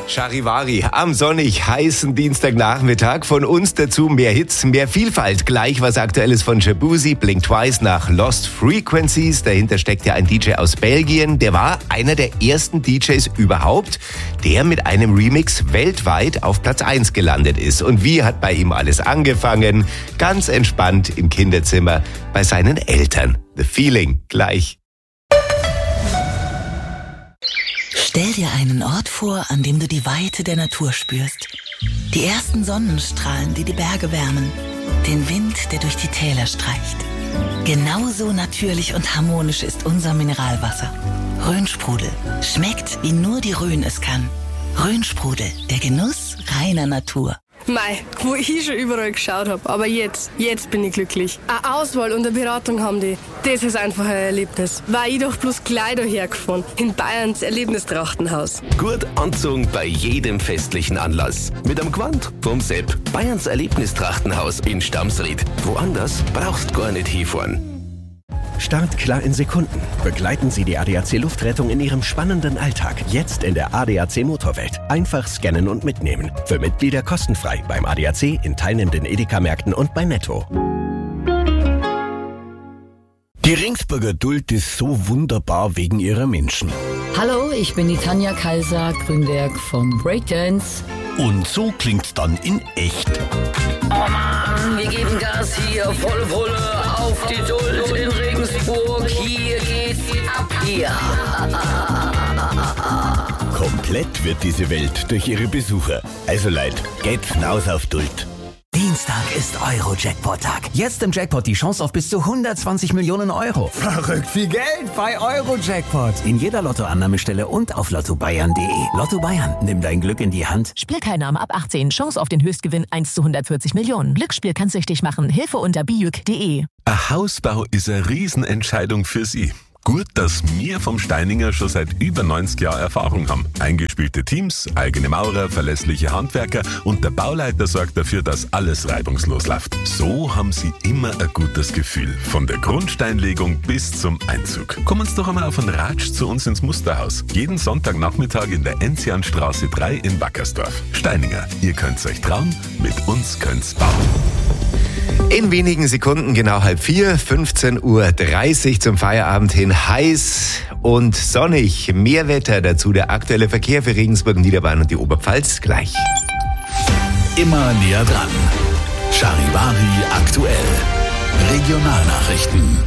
Charivari am sonnig heißen Dienstagnachmittag. Von uns dazu mehr Hits, mehr Vielfalt. Gleich was Aktuelles von Shabuzi, Blink Twice nach Lost Frequencies. Dahinter steckt ja ein DJ aus Belgien. Der war einer der ersten DJs überhaupt, der mit einem Remix weltweit auf Platz 1 gelandet ist. Und wie hat bei ihm alles angefangen? Ganz entspannt im Kinderzimmer bei seinen Eltern. The Feeling gleich. Stell dir einen Ort vor, an dem du die Weite der Natur spürst. Die ersten Sonnenstrahlen, die die Berge wärmen. Den Wind, der durch die Täler streicht. Genauso natürlich und harmonisch ist unser Mineralwasser. Rhönsprudel. Schmeckt, wie nur die Rhön es kann. Rhönsprudel, der Genuss reiner Natur. Mei, wo ich schon überall geschaut habe, aber jetzt bin ich glücklich. Eine Auswahl und eine Beratung haben die. Das ist einfach ein Erlebnis. War ich doch bloß gleich dahergefahren. In Bayerns Erlebnistrachtenhaus. Gut angezogen bei jedem festlichen Anlass. Mit einem Gewand vom Sepp. Bayerns Erlebnistrachtenhaus in Stamsried. Woanders brauchst gar nicht hinfahren. Startklar in Sekunden. Begleiten Sie die ADAC Luftrettung in Ihrem spannenden Alltag. Jetzt in der ADAC Motorwelt. Einfach scannen und mitnehmen. Für Mitglieder kostenfrei beim ADAC, in teilnehmenden Edeka-Märkten und bei Netto. Die Ringsburger Duld ist so wunderbar wegen ihrer Menschen. Hallo, ich bin die Tanja Kaiser, Grünwerk vom Breakdance. Und so klingt's dann in echt. Oh Mann, wir geben Gas hier, volle Pulle auf die Duld in Regensburg. Hier geht's ab hier. Komplett wird diese Welt durch ihre Besucher. Also Leute, geht's hinaus auf Duld. Dienstag ist Euro-Jackpot-Tag. Jetzt im Jackpot die Chance auf bis zu 120 Millionen Euro. Verrückt viel Geld bei Euro-Jackpot. In jeder Lottoannahmestelle und auf lottobayern.de. Lotto Bayern, nimm dein Glück in die Hand. Spielteilnahme ab 18. Chance auf den Höchstgewinn 1 zu 140 Millionen. Glücksspiel kann süchtig machen. Hilfe unter biüc.de. Ein Hausbau ist eine Riesenentscheidung für Sie. Gut, dass wir vom Steininger schon seit über 90 Jahren Erfahrung haben. Eingespielte Teams, eigene Maurer, verlässliche Handwerker und der Bauleiter sorgt dafür, dass alles reibungslos läuft. So haben Sie immer ein gutes Gefühl. Von der Grundsteinlegung bis zum Einzug. Kommen Sie doch einmal auf einen Ratsch zu uns ins Musterhaus. Jeden Sonntagnachmittag in der Enzianstraße 3 in Wackersdorf. Steininger, ihr könnt's euch trauen, mit uns könnt's bauen. In wenigen Sekunden, genau 3:30, 15:30 Uhr zum Feierabend hin. Heiß und sonnig. Mehr Wetter, dazu der aktuelle Verkehr für Regensburg, Niederbayern und die Oberpfalz gleich. Immer näher dran. Charivari aktuell. Regionalnachrichten.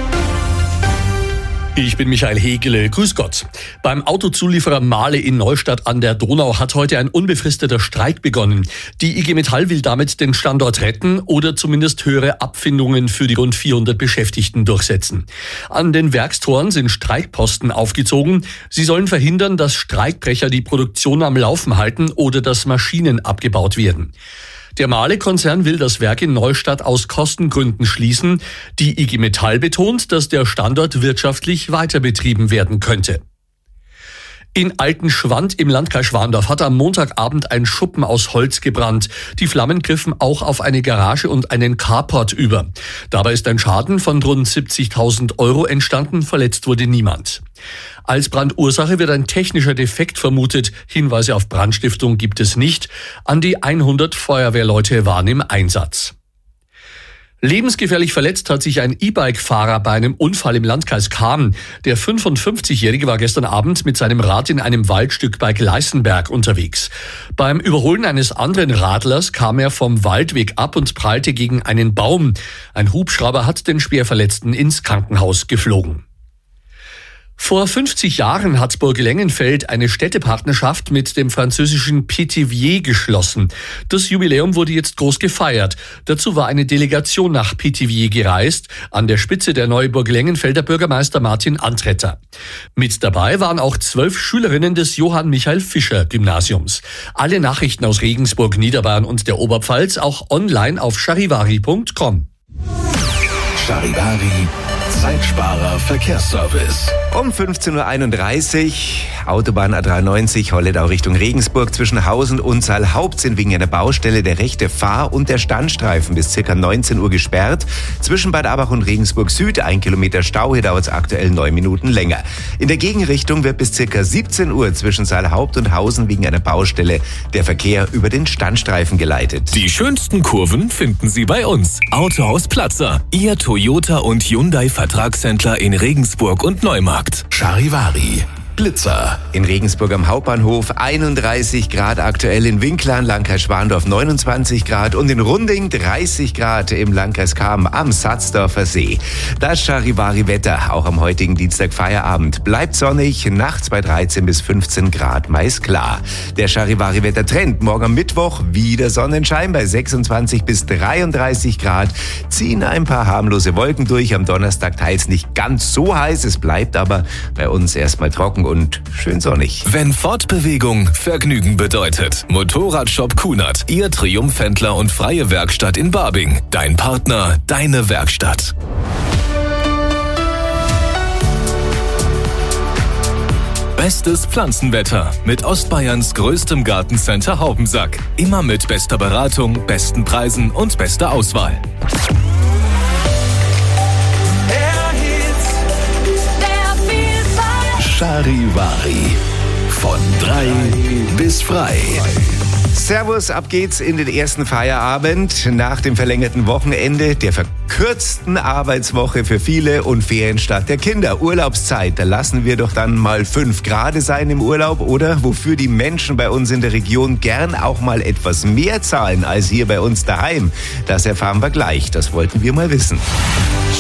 Ich bin Michael Hegele, grüß Gott. Beim Autozulieferer Mahle in Neustadt an der Donau hat heute ein unbefristeter Streik begonnen. Die IG Metall will damit den Standort retten oder zumindest höhere Abfindungen für die rund 400 Beschäftigten durchsetzen. An den Werkstoren sind Streikposten aufgezogen. Sie sollen verhindern, dass Streikbrecher die Produktion am Laufen halten oder dass Maschinen abgebaut werden. Der Mahle-Konzern will das Werk in Neustadt aus Kostengründen schließen. Die IG Metall betont, dass der Standort wirtschaftlich weiter betrieben werden könnte. In Altenschwand im Landkreis Schwandorf hat am Montagabend ein Schuppen aus Holz gebrannt. Die Flammen griffen auch auf eine Garage und einen Carport über. Dabei ist ein Schaden von rund 70.000 Euro entstanden, verletzt wurde niemand. Als Brandursache wird ein technischer Defekt vermutet. Hinweise auf Brandstiftung gibt es nicht. An die 100 Feuerwehrleute waren im Einsatz. Lebensgefährlich verletzt hat sich ein E-Bike-Fahrer bei einem Unfall im Landkreis Cham. Der 55-Jährige war gestern Abend mit seinem Rad in einem Waldstück bei Gleißenberg unterwegs. Beim Überholen eines anderen Radlers kam er vom Waldweg ab und prallte gegen einen Baum. Ein Hubschrauber hat den Schwerverletzten ins Krankenhaus geflogen. Vor 50 Jahren hat Burg Lengenfeld eine Städtepartnerschaft mit dem französischen Pithiviers geschlossen. Das Jubiläum wurde jetzt groß gefeiert. Dazu war eine Delegation nach Pithiviers gereist, an der Spitze der Neuburg Lengenfelder Bürgermeister Martin Antretter. Mit dabei waren auch 12 Schülerinnen des Johann Michael Fischer Gymnasiums. Alle Nachrichten aus Regensburg, Niederbayern und der Oberpfalz auch online auf charivari.com. Charivari Zeitsparer Verkehrsservice. Um 15.31 Uhr, Autobahn A93, Holledau Richtung Regensburg. Zwischen Hausen und Saalhaupt sind wegen einer Baustelle der rechte Fahr- und der Standstreifen bis ca. 19 Uhr gesperrt. Zwischen Bad Abach und Regensburg Süd 1 Kilometer Stau, hier dauert es aktuell 9 Minuten länger. In der Gegenrichtung wird bis ca. 17 Uhr zwischen Saalhaupt und Hausen wegen einer Baustelle der Verkehr über den Standstreifen geleitet. Die schönsten Kurven finden Sie bei uns. Autohaus Platzer, Ihr Toyota und Hyundai Vertragshändler in Regensburg und Neumarkt. Charivari. Blitzer. In Regensburg am Hauptbahnhof 31 Grad aktuell, in Winkler, Landkreis Schwandorf 29 Grad und in Runding 30 Grad im Landkreis Cham am Satzdorfer See. Das Charivari-Wetter, auch am heutigen Dienstag Feierabend. Bleibt sonnig, nachts bei 13 bis 15 Grad, meist klar. Der Charivari-Wetter-Trend, morgen am Mittwoch wieder Sonnenschein bei 26 bis 33 Grad. Ziehen ein paar harmlose Wolken durch, am Donnerstag teils nicht ganz so heiß, es bleibt aber bei uns erstmal trocken und schön sonnig. Wenn Fortbewegung Vergnügen bedeutet. Motorradshop Kunert, Ihr Triumphhändler und freie Werkstatt in Barbing. Dein Partner, deine Werkstatt. Bestes Pflanzenwetter mit Ostbayerns größtem Gartencenter Haubensack. Immer mit bester Beratung, besten Preisen und bester Auswahl. Charivari. Von 3 bis frei. Servus, ab geht's in den ersten Feierabend nach dem verlängerten Wochenende, der verkürzten Arbeitswoche für viele und Ferienstart der Kinder. Urlaubszeit, da lassen wir doch dann mal 5 Grad sein im Urlaub, oder? Wofür die Menschen bei uns in der Region gern auch mal etwas mehr zahlen als hier bei uns daheim. Das erfahren wir gleich, das wollten wir mal wissen.